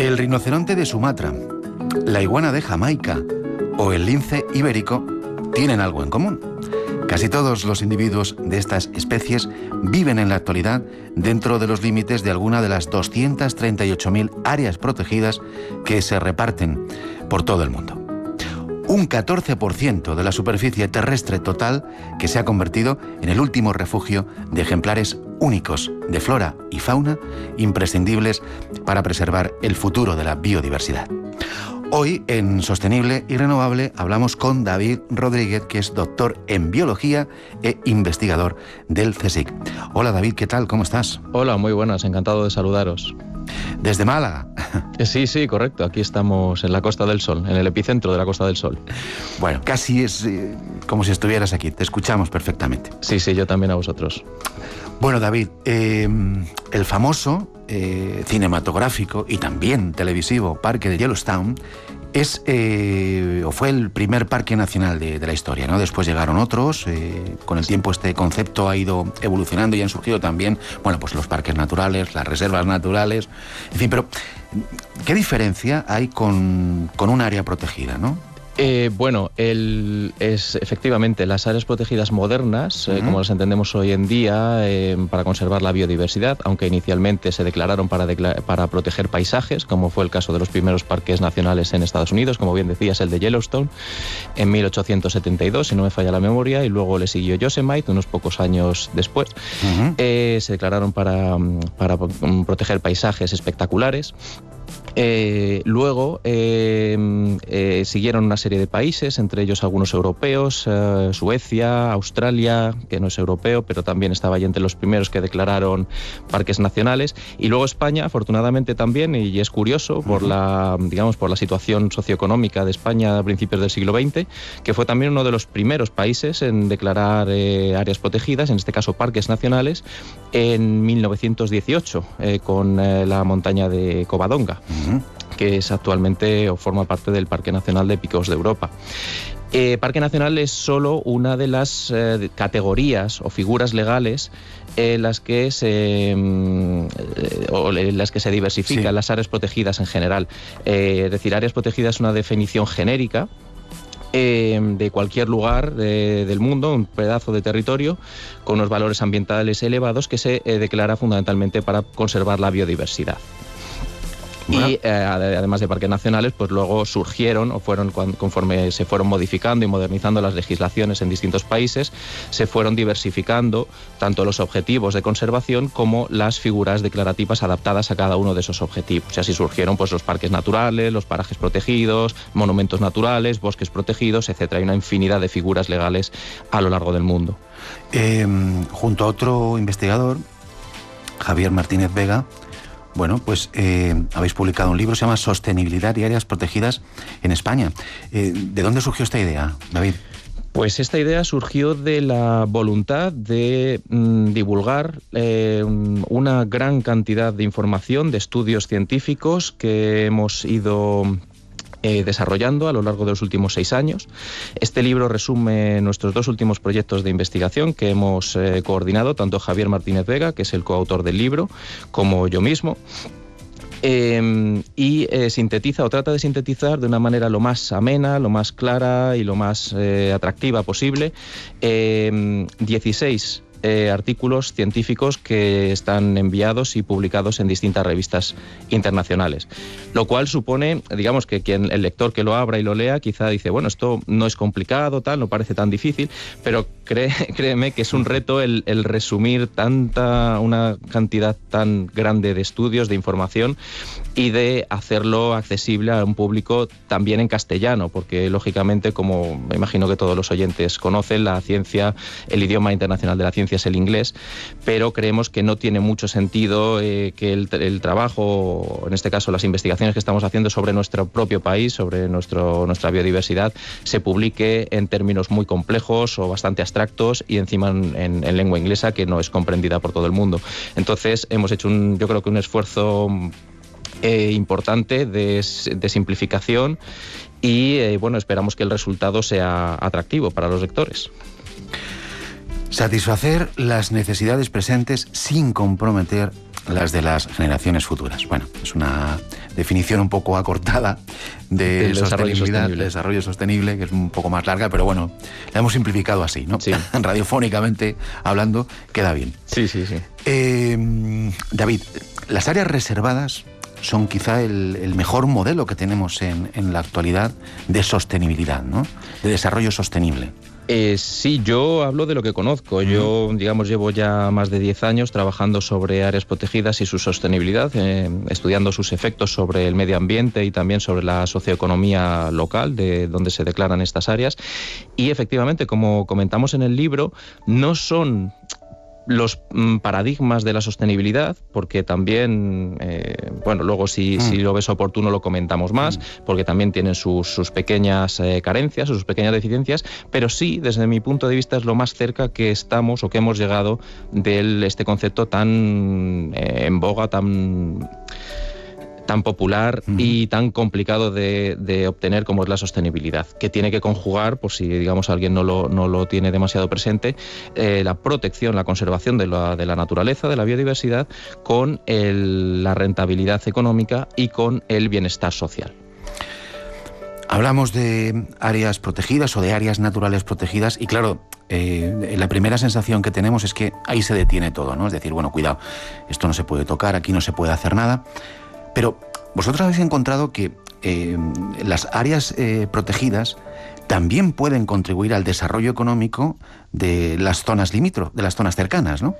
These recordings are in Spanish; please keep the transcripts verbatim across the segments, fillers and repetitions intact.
El rinoceronte de Sumatra, la iguana de Jamaica o el lince ibérico tienen algo en común. Casi todos los individuos de estas especies viven en la actualidad dentro de los límites de alguna de las doscientas treinta y ocho mil áreas protegidas que se reparten por todo el mundo. Un catorce por ciento de la superficie terrestre total que se ha convertido en el último refugio de ejemplares únicos de flora y fauna imprescindibles para preservar el futuro de la biodiversidad. Hoy, en Sostenible y Renovable, hablamos con David Rodríguez, que es doctor en biología e investigador del CSIC. Hola David, ¿qué tal? ¿Cómo estás? Hola, muy buenas, encantado de saludaros. ¿Desde Málaga? Sí, sí, correcto. Aquí estamos en la Costa del Sol, en el epicentro de la Costa del Sol. Bueno, casi es eh, como si estuvieras aquí, te escuchamos perfectamente. Sí, sí, yo también a vosotros. Bueno, David, eh, el famoso eh, cinematográfico y también televisivo Parque de Yellowstone es eh, o fue el primer parque nacional de, de la historia, ¿no? Después llegaron otros, eh, con el tiempo este concepto ha ido evolucionando y han surgido también, bueno, pues los parques naturales, las reservas naturales, en fin, pero ¿qué diferencia hay con, con un área protegida, no? Eh, bueno, el, es efectivamente las áreas protegidas modernas, uh-huh. eh, como las entendemos hoy en día, eh, para conservar la biodiversidad, aunque inicialmente se declararon para, decla- para proteger paisajes, como fue el caso de los primeros parques nacionales en Estados Unidos, como bien decías, el de Yellowstone, en mil ochocientos setenta y dos, si no me falla la memoria, y luego le siguió Yosemite unos pocos años después. Uh-huh. Eh, se declararon para, para proteger paisajes espectaculares. Eh, luego eh, eh, siguieron una serie de países, entre ellos algunos europeos, eh, Suecia, Australia, que no es europeo, pero también estaba ahí entre los primeros que declararon parques nacionales, y luego España, afortunadamente también, y es curioso, por la, digamos, por la situación socioeconómica de España a principios del siglo veinte, que fue también uno de los primeros países en declarar eh, áreas protegidas, en este caso parques nacionales, en mil novecientos dieciocho, eh, con eh, la montaña de Covadonga, uh-huh. que es actualmente o forma parte del Parque Nacional de Picos de Europa. Eh, Parque Nacional es solo una de las eh, categorías o figuras legales en las que se eh, o en las que se diversifican sí. las áreas protegidas en general. Eh, es decir, áreas protegidas es una definición genérica Eh, de cualquier lugar de, del mundo, un pedazo de territorio con unos valores ambientales elevados que se eh, declara fundamentalmente para conservar la biodiversidad. Bueno. Y eh, además de parques nacionales, pues luego surgieron o fueron conforme se fueron modificando y modernizando las legislaciones en distintos países, se fueron diversificando tanto los objetivos de conservación como las figuras declarativas adaptadas a cada uno de esos objetivos. Y así surgieron pues los parques naturales, los parajes protegidos, monumentos naturales, bosques protegidos, etcétera. Hay una infinidad de figuras legales a lo largo del mundo. Eh, junto a otro investigador, Javier Martínez Vega, bueno, pues eh, habéis publicado un libro, se llama Sostenibilidad y áreas protegidas en España. Eh, ¿De dónde surgió esta idea, David? Pues esta idea surgió de la voluntad de mmm, divulgar eh, una gran cantidad de información, de estudios científicos que hemos ido Eh, desarrollando a lo largo de los últimos seis años. Este libro resume nuestros dos últimos proyectos de investigación que hemos eh, coordinado, tanto Javier Martínez Vega, que es el coautor del libro, como yo mismo. Eh, y eh, sintetiza o trata de sintetizar de una manera lo más amena, lo más clara y lo más eh, atractiva posible eh, dieciséis Eh, artículos científicos que están enviados y publicados en distintas revistas internacionales, lo cual supone, digamos, que quien el lector que lo abra y lo lea quizá dice, bueno, esto no es complicado, tal, no parece tan difícil, pero cree, créeme que es un reto el, el resumir tanta, una cantidad tan grande de estudios, de información, y de hacerlo accesible a un público también en castellano, porque lógicamente, como me imagino que todos los oyentes conocen, la ciencia, el idioma internacional de la ciencia es el inglés, pero creemos que no tiene mucho sentido eh, que el, el trabajo, en este caso las investigaciones que estamos haciendo sobre nuestro propio país, sobre nuestro, nuestra biodiversidad, se publique en términos muy complejos o bastante abstractos y encima en, en, en lengua inglesa que no es comprendida por todo el mundo. Entonces hemos hecho un, yo creo que un esfuerzo eh, importante de, de simplificación y eh, bueno, esperamos que el resultado sea atractivo para los lectores. Satisfacer las necesidades presentes sin comprometer las de las generaciones futuras. Bueno, es una definición un poco acortada de Del desarrollo sostenible. de desarrollo sostenible, que es un poco más larga, pero bueno, la hemos simplificado así, ¿no? Sí. Radiofónicamente hablando, queda bien. Sí, sí, sí. Eh, David, las áreas reservadas son quizá el, el mejor modelo que tenemos en, en la actualidad de sostenibilidad, ¿no? De desarrollo sostenible. Eh, sí, yo hablo de lo que conozco. Yo, digamos, llevo ya más de diez años trabajando sobre áreas protegidas y su sostenibilidad, eh, estudiando sus efectos sobre el medio ambiente y también sobre la socioeconomía local de donde se declaran estas áreas. Y efectivamente, como comentamos en el libro, no son los mm, paradigmas de la sostenibilidad, porque también, eh, bueno, luego si, mm. si lo ves oportuno lo comentamos más, mm. porque también tienen sus, sus pequeñas eh, carencias, sus pequeñas deficiencias, pero sí, desde mi punto de vista, es lo más cerca que estamos o que hemos llegado de este concepto tan eh, en boga, tan... tan popular uh-huh. y tan complicado de, de obtener como es la sostenibilidad, que tiene que conjugar, por si digamos alguien no lo, no lo tiene demasiado presente, eh, la protección, la conservación de la, de la naturaleza, de la biodiversidad, con el, la rentabilidad económica y con el bienestar social. Hablamos de áreas protegidas o de áreas naturales protegidas y claro, eh, la primera sensación que tenemos es que ahí se detiene todo, ¿no? Es decir, bueno, cuidado, esto no se puede tocar, aquí no se puede hacer nada. Pero vosotros habéis encontrado que eh, las áreas eh, protegidas también pueden contribuir al desarrollo económico de las zonas limítrofes, de las zonas cercanas, ¿no?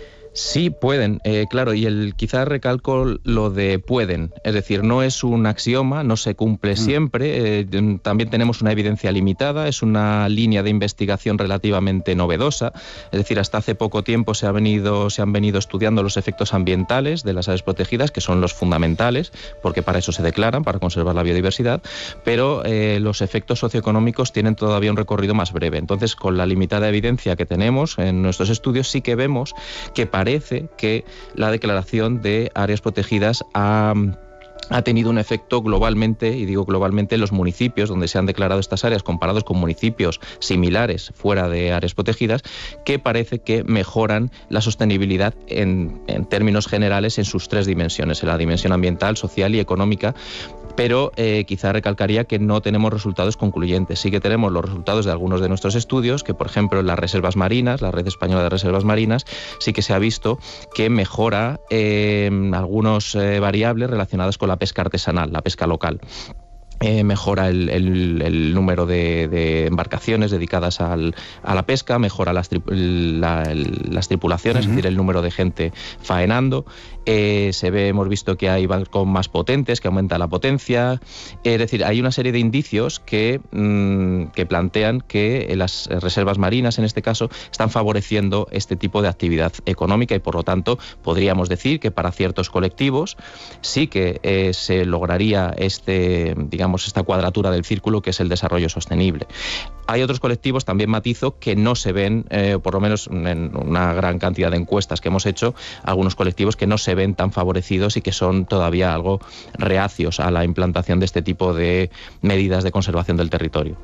Sí, pueden, eh, claro, y el quizás recalco lo de pueden, es decir, no es un axioma, no se cumple mm. siempre, eh, también tenemos una evidencia limitada, es una línea de investigación relativamente novedosa, es decir, hasta hace poco tiempo se, ha venido, se han venido estudiando los efectos ambientales de las áreas protegidas, que son los fundamentales, porque para eso se declaran, para conservar la biodiversidad, pero eh, los efectos socioeconómicos tienen todavía un recorrido más breve. Entonces, con la limitada evidencia que tenemos en nuestros estudios, sí que vemos que para Parece que la declaración de áreas protegidas ha, ha tenido un efecto globalmente, y digo globalmente, en los municipios donde se han declarado estas áreas comparados con municipios similares fuera de áreas protegidas, que parece que mejoran la sostenibilidad en, en términos generales en sus tres dimensiones, en la dimensión ambiental, social y económica. Pero eh, quizá recalcaría que no tenemos resultados concluyentes. Sí que tenemos los resultados de algunos de nuestros estudios, que por ejemplo en las reservas marinas, la Red Española de Reservas Marinas, sí que se ha visto que mejora eh, algunas eh, variables relacionadas con la pesca artesanal, la pesca local. Eh, mejora el, el, el número de, de embarcaciones dedicadas al, a la pesca, mejora las, tri, la, el, las tripulaciones, uh-huh. es decir, el número de gente faenando. Eh, se ve, hemos visto que hay barcos más potentes, que aumenta la potencia. Eh, es decir, hay una serie de indicios que, mmm, que plantean que las reservas marinas, en este caso, están favoreciendo este tipo de actividad económica y, por lo tanto, podríamos decir que para ciertos colectivos sí que eh, se lograría este, digamos, esta cuadratura del círculo que es el desarrollo sostenible. Hay otros colectivos, también matizo, que no se ven, eh, por lo menos en una gran cantidad de encuestas que hemos hecho, algunos colectivos que no se ven tan favorecidos y que son todavía algo reacios a la implantación de este tipo de medidas de conservación del territorio.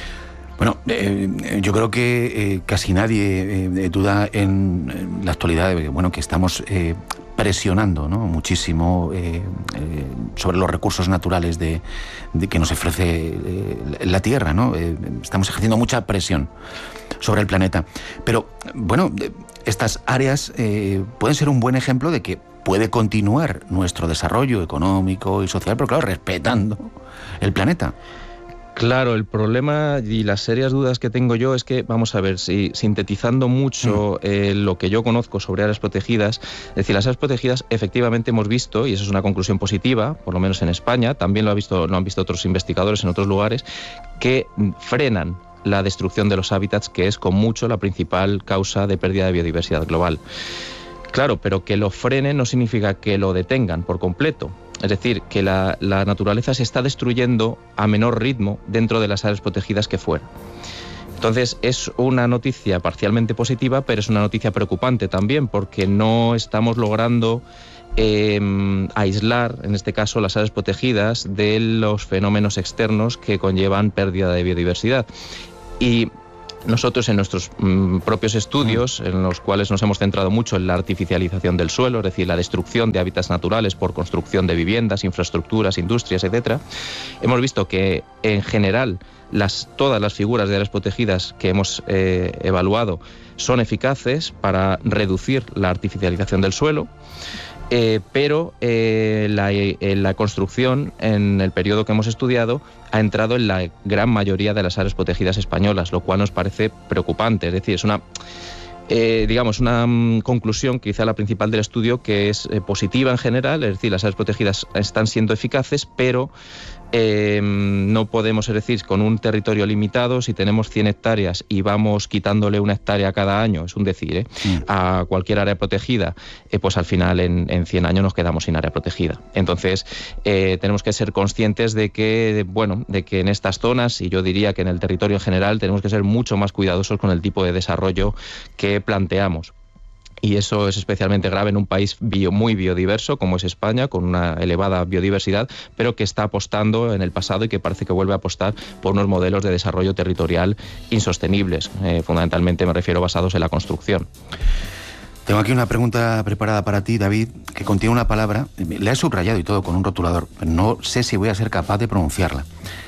Bueno, eh, yo creo que eh, casi nadie eh, duda en, en la actualidad de bueno, que estamos eh, presionando, ¿no? muchísimo eh, eh, sobre los recursos naturales de, de que nos ofrece eh, la Tierra, ¿no? Eh, estamos ejerciendo mucha presión sobre el planeta. Pero, bueno, estas áreas eh, pueden ser un buen ejemplo de que puede continuar nuestro desarrollo económico y social, pero claro, respetando el planeta. Claro, el problema y las serias dudas que tengo yo es que, vamos a ver, si sintetizando mucho eh, lo que yo conozco sobre áreas protegidas, es decir, las áreas protegidas efectivamente hemos visto, y eso es una conclusión positiva, por lo menos en España, también lo, ha visto, lo han visto otros investigadores en otros lugares, que frenan la destrucción de los hábitats, que es con mucho la principal causa de pérdida de biodiversidad global. Claro, pero que lo frenen no significa que lo detengan por completo. Es decir, que la, la naturaleza se está destruyendo a menor ritmo dentro de las áreas protegidas que fuera. Entonces, es una noticia parcialmente positiva, pero es una noticia preocupante también, porque no estamos logrando eh, aislar, en este caso, las áreas protegidas de los fenómenos externos que conllevan pérdida de biodiversidad. Y Nosotros en nuestros mm, propios estudios, en los cuales nos hemos centrado mucho en la artificialización del suelo, es decir, la destrucción de hábitats naturales por construcción de viviendas, infraestructuras, industrias, etcétera, hemos visto que en general las, todas las figuras de áreas protegidas que hemos eh, evaluado son eficaces para reducir la artificialización del suelo. Eh, pero eh, la, eh, la construcción en el periodo que hemos estudiado ha entrado en la gran mayoría de las áreas protegidas españolas, lo cual nos parece preocupante. Es decir, es una, eh, digamos, una um, conclusión, quizá la principal del estudio, que es eh, positiva en general, es decir, las áreas protegidas están siendo eficaces, pero Eh, no podemos, es decir, con un territorio limitado, si tenemos cien hectáreas y vamos quitándole una hectárea cada año, es un decir, ¿eh? Mm. a cualquier área protegida, eh, pues al final en, en cien años nos quedamos sin área protegida. Entonces eh, tenemos que ser conscientes de que, bueno, de que en estas zonas, y yo diría que en el territorio en general, tenemos que ser mucho más cuidadosos con el tipo de desarrollo que planteamos. Y eso es especialmente grave en un país bio, muy biodiverso como es España, con una elevada biodiversidad, pero que está apostando en el pasado y que parece que vuelve a apostar por unos modelos de desarrollo territorial insostenibles, eh, fundamentalmente me refiero basados en la construcción. Tengo aquí una pregunta preparada para ti, David, que contiene una palabra, la he subrayado y todo con un rotulador, pero no sé si voy a ser capaz de pronunciarla.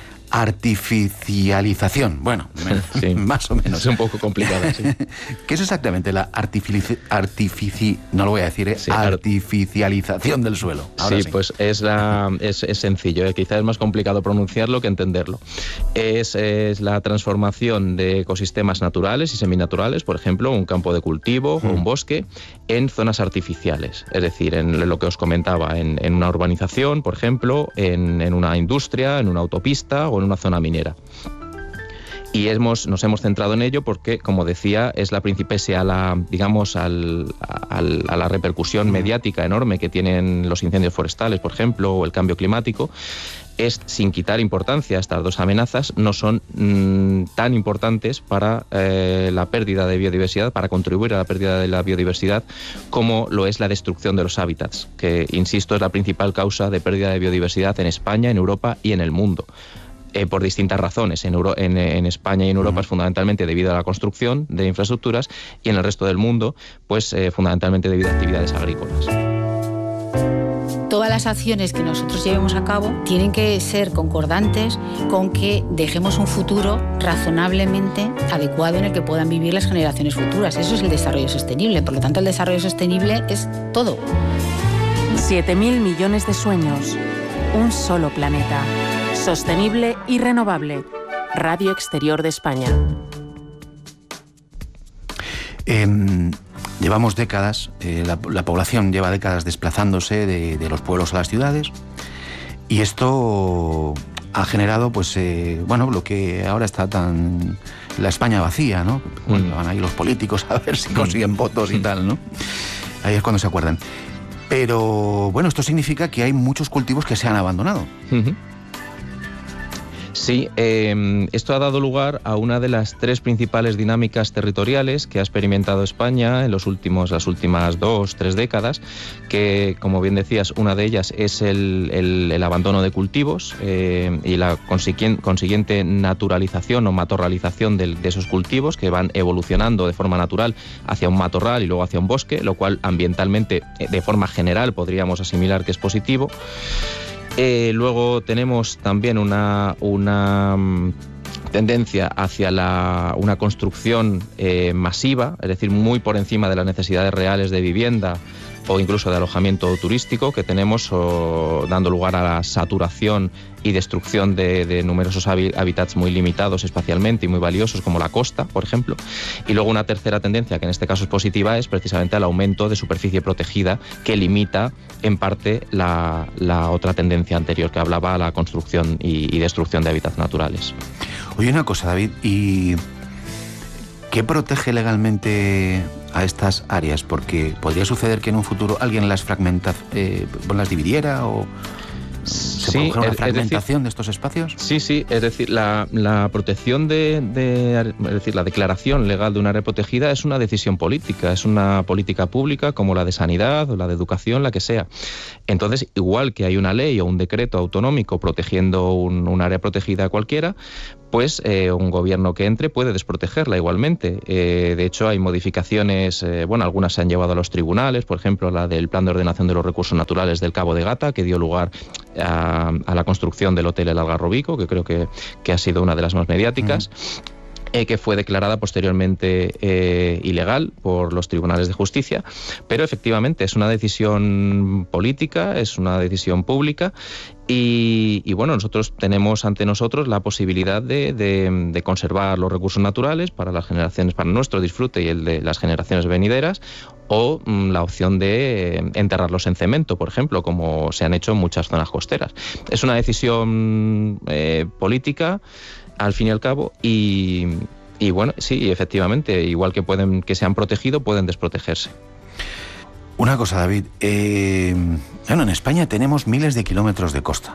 Artificialización. Bueno, sí, más o menos. Es un poco complicada, sí. ¿Qué es exactamente la artifici... artifici... no lo voy a decir, ¿eh? Sí, artificialización del suelo? Ahora sí, sí, pues es, la, es, es sencillo, ¿eh? Quizás es más complicado pronunciarlo que entenderlo. Es, es la transformación de ecosistemas naturales y seminaturales, por ejemplo, un campo de cultivo mm. o un bosque, en zonas artificiales. Es decir, en lo que os comentaba, en, en una urbanización, por ejemplo, en, en una industria, en una autopista o en una zona minera. Y hemos, nos hemos centrado en ello porque, como decía, es la pese a la, digamos, al, al, a la repercusión mediática enorme que tienen los incendios forestales, por ejemplo, o el cambio climático, es, sin quitar importancia a estas dos amenazas, no son mmm, tan importantes para eh, la pérdida de biodiversidad, para contribuir a la pérdida de la biodiversidad, como lo es la destrucción de los hábitats, que, insisto, es la principal causa de pérdida de biodiversidad en España, en Europa y en el mundo. Eh, por distintas razones. En, Euro, en, en España y en Europa uh-huh. es fundamentalmente debido a la construcción de infraestructuras, y en el resto del mundo, pues eh, fundamentalmente debido a actividades agrícolas. Todas las acciones que nosotros llevemos a cabo tienen que ser concordantes con que dejemos un futuro razonablemente adecuado en el que puedan vivir las generaciones futuras. Eso es el desarrollo sostenible. Por lo tanto, el desarrollo sostenible es todo. siete mil millones de sueños. Un solo planeta. Sostenible y renovable. Radio Exterior de España. Eh, llevamos décadas, eh, la, la población lleva décadas desplazándose de, de los pueblos a las ciudades, y esto ha generado, pues, eh, bueno, lo que ahora está tan... la España vacía, ¿no? Bueno, mm. van ahí los políticos a ver si consiguen mm. votos y tal, ¿no? Ahí es cuando se acuerdan. Pero, bueno, esto significa que hay muchos cultivos que se han abandonado. Uh-huh. Sí, eh, esto ha dado lugar a una de las tres principales dinámicas territoriales que ha experimentado España en los últimos, las últimas dos, tres décadas, que, como bien decías, una de ellas es el, el, el abandono de cultivos eh, y la consiguiente, consiguiente naturalización o matorralización de, de esos cultivos, que van evolucionando de forma natural hacia un matorral y luego hacia un bosque, lo cual ambientalmente, de forma general, podríamos asimilar que es positivo. Eh, luego tenemos también una, una um, tendencia hacia la, una construcción eh, masiva, es decir, muy por encima de las necesidades reales de vivienda o incluso de alojamiento turístico que tenemos, o, dando lugar a la saturación y destrucción de, de numerosos hábitats muy limitados espacialmente y muy valiosos, como la costa, por ejemplo. Y luego una tercera tendencia, que en este caso es positiva, es precisamente el aumento de superficie protegida, que limita en parte la, la otra tendencia anterior que hablaba, la construcción y, y destrucción de hábitats naturales. Oye, una cosa, David, ¿y qué protege legalmente a estas áreas? Porque podría suceder que en un futuro alguien las fragmenta, eh, las dividiera o... se sí, produjera una es, fragmentación es decir, de estos espacios? Sí, sí, es decir, la, la protección de, de, es decir, la declaración legal de una área protegida es una decisión política, es una política pública como la de sanidad o la de educación, la que sea. Entonces, igual que hay una ley o un decreto autonómico protegiendo un, un área protegida cualquiera, pues eh, un gobierno que entre puede desprotegerla igualmente. Eh, de hecho, hay modificaciones, eh, bueno, algunas se han llevado a los tribunales, por ejemplo, la del Plan de Ordenación de los Recursos Naturales del Cabo de Gata, que dio lugar a, a la construcción del Hotel El Algarrobico, que creo que, que ha sido una de las más mediáticas. Mm. Eh, que fue declarada posteriormente eh, ilegal por los tribunales de justicia, pero efectivamente es una decisión política, es una decisión pública y, y bueno, nosotros tenemos ante nosotros la posibilidad de, de, de conservar los recursos naturales para las generaciones, para nuestro disfrute y el de las generaciones venideras, o mm, la opción de eh, enterrarlos en cemento, por ejemplo, como se han hecho en muchas zonas costeras. Es una decisión eh, política, al fin y al cabo, y, y bueno, sí, efectivamente, igual que pueden que se han protegido, pueden desprotegerse. Una cosa, David, eh, bueno, en España tenemos miles de kilómetros de costa.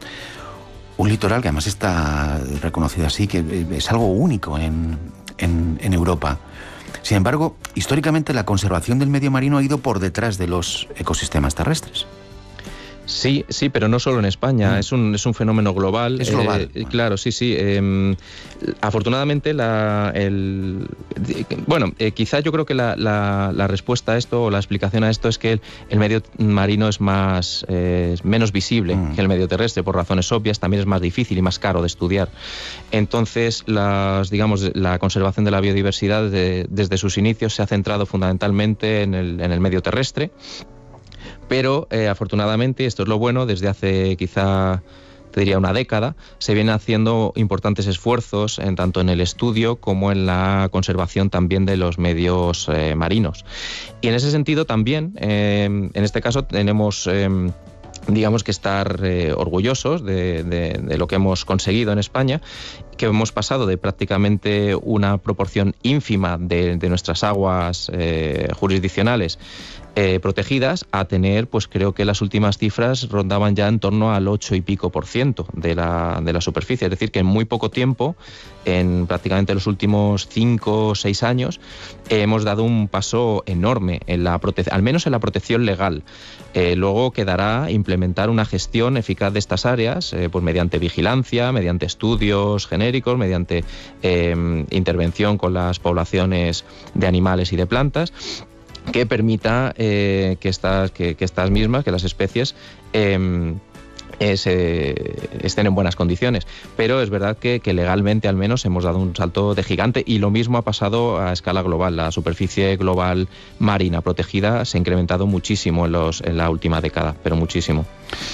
Un litoral que además está reconocido así, que es algo único en, en, en Europa. Sin embargo, históricamente la conservación del medio marino ha ido por detrás de los ecosistemas terrestres. Sí, sí, pero no solo en España, mm. es un es un fenómeno global. Es global. Eh, claro, sí, sí. Eh, afortunadamente, la, el, bueno, eh, quizá yo creo que la, la, la respuesta a esto, o la explicación a esto, es que el, el medio marino es más eh, menos visible mm. que el medio terrestre, por razones obvias. También es más difícil y más caro de estudiar. Entonces, las, digamos, la conservación de la biodiversidad de, desde sus inicios se ha centrado fundamentalmente en el, en el medio terrestre. Pero eh, afortunadamente, esto es lo bueno, desde hace quizá, te diría, una década, se vienen haciendo importantes esfuerzos en, tanto en el estudio como en la conservación también de los medios eh, marinos. Y en ese sentido también, eh, en este caso tenemos... Eh, digamos que estar eh, orgullosos de, de, de lo que hemos conseguido en España, que hemos pasado de prácticamente una proporción ínfima de, de nuestras aguas eh, jurisdiccionales eh, protegidas a tener, pues creo que las últimas cifras rondaban ya en torno al ocho y pico por ciento de la, de la superficie. Es decir, que en muy poco tiempo, en prácticamente los últimos cinco o seis años, eh, hemos dado un paso enorme, en la prote- al menos en la protección legal. Eh, luego quedará implementar una gestión eficaz de estas áreas, eh, pues mediante vigilancia, mediante estudios genéricos, mediante eh, intervención con las poblaciones de animales y de plantas, que permita eh, que, estas, que, que estas mismas, que las especies, eh, eh, se, estén en buenas condiciones. Pero es verdad que, que legalmente al menos hemos dado un salto de gigante, y lo mismo ha pasado a escala global. La superficie global marina protegida se ha incrementado muchísimo en, los, en la última década, pero muchísimo.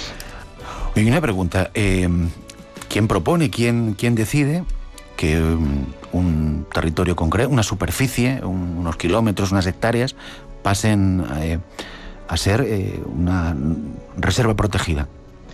Y una pregunta, eh, ¿quién propone, quién, quién decide que um, un territorio concreto, una superficie, un, unos kilómetros, unas hectáreas, pasen eh, a ser eh, una reserva protegida?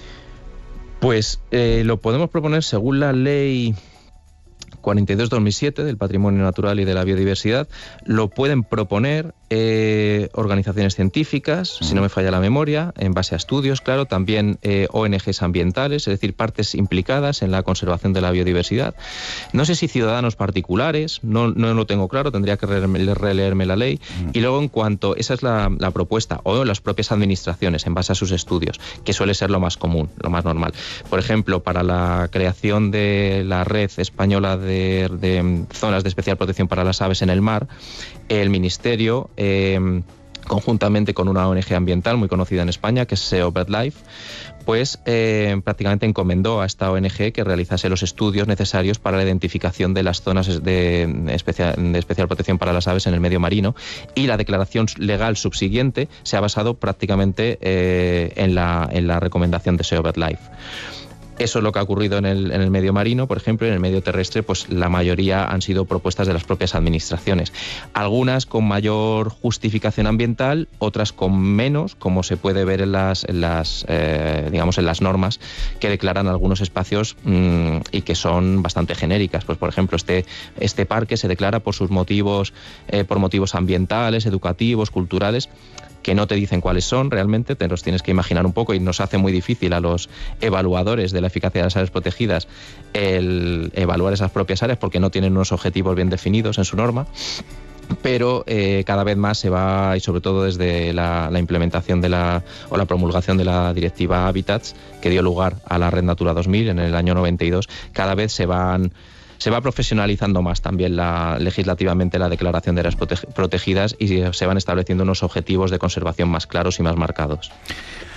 Pues eh, lo podemos proponer según la ley cuarenta y dos barra dos mil siete del Patrimonio Natural y de la Biodiversidad. Lo pueden proponer eh, organizaciones científicas, mm. si no me falla la memoria, en base a estudios, claro, también eh, O N Ges ambientales, es decir, partes implicadas en la conservación de la biodiversidad. No sé si ciudadanos particulares, no, no lo tengo claro, tendría que releerme, releerme la ley. Mm. Y luego, en cuanto, esa es la, la propuesta, o las propias administraciones, en base a sus estudios, que suele ser lo más común, lo más normal. Por ejemplo, para la creación de la Red Española de, de Zonas de Especial Protección para las Aves en el Mar, el Ministerio, eh, conjuntamente con una O N Ge ambiental muy conocida en España, que es S E O BirdLife, pues eh, prácticamente encomendó a esta O N Ge que realizase los estudios necesarios para la identificación de las zonas de especial, de especial protección para las aves en el medio marino, y la declaración legal subsiguiente se ha basado prácticamente eh, en, la, en la recomendación de S E O BirdLife. Eso es lo que ha ocurrido en el, en el medio marino, por ejemplo. En el medio terrestre, pues la mayoría han sido propuestas de las propias administraciones. Algunas con mayor justificación ambiental, otras con menos, como se puede ver en las, en las, eh, digamos, en las normas que declaran algunos espacios mmm, y que son bastante genéricas. Pues, por ejemplo, este, este parque se declara por sus motivos, eh, por motivos ambientales, educativos, culturales. que no te dicen cuáles son realmente, te los tienes que imaginar un poco y nos hace muy difícil a los evaluadores de la eficacia de las áreas protegidas el evaluar esas propias áreas porque no tienen unos objetivos bien definidos en su norma. Pero eh, cada vez más se va, y sobre todo desde la, la implementación de la o la promulgación de la directiva Hábitats, que dio lugar a la Red Natura dos mil en el año noventa y dos, cada vez se van se va profesionalizando más también la, legislativamente la declaración de áreas prote- protegidas y se van estableciendo unos objetivos de conservación más claros y más marcados.